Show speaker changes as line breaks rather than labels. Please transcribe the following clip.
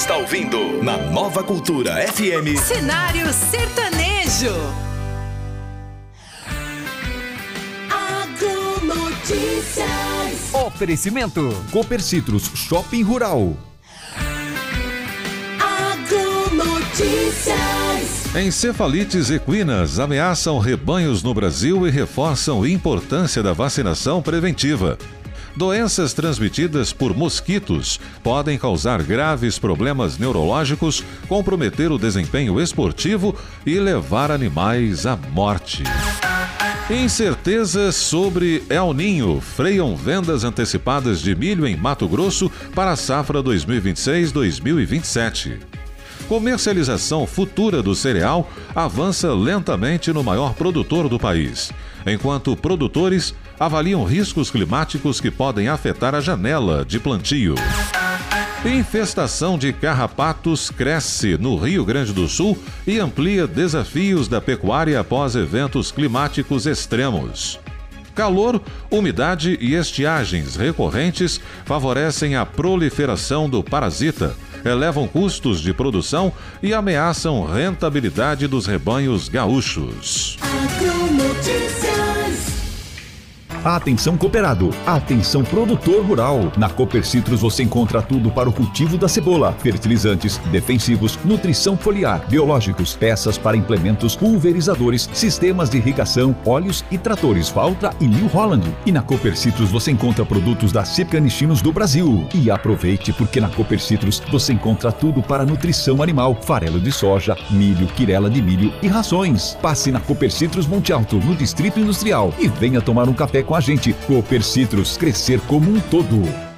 está ouvindo na Nova Cultura FM.
Cenário Sertanejo. Agronotícias.
Oferecimento Copercitros Shopping Rural.
Agronotícias.
Encefalites equinas ameaçam rebanhos no Brasil e reforçam a importância da vacinação preventiva. Doenças transmitidas por mosquitos podem causar graves problemas neurológicos, comprometer o desempenho esportivo e levar animais à morte. Incertezas sobre El Ninho freiam vendas antecipadas de milho em Mato Grosso para a safra 2026-2027. Comercialização futura do cereal avança lentamente no maior produtor do país, enquanto produtores avaliam riscos climáticos que podem afetar a janela de plantio. Infestação de carrapatos cresce no Rio Grande do Sul e amplia desafios da pecuária após eventos climáticos extremos. Calor, umidade e estiagens recorrentes favorecem a proliferação do parasita, elevam custos de produção e ameaçam rentabilidade dos rebanhos gaúchos.
Atenção cooperado, atenção produtor rural. Na Copercitros você encontra tudo para o cultivo da cebola: fertilizantes, defensivos, nutrição foliar, biológicos, peças para implementos, pulverizadores, sistemas de irrigação, óleos e tratores Valtra e New Holland. E na Copercitros você encontra produtos da Canichinos do Brasil. E aproveite, porque na Copercitros você encontra tudo para nutrição animal: farelo de soja, milho, quirela de milho e rações. Passe na Copercitros Monte Alto, no Distrito Industrial, e venha tomar um café com a gente. Copercitros, crescer como um todo.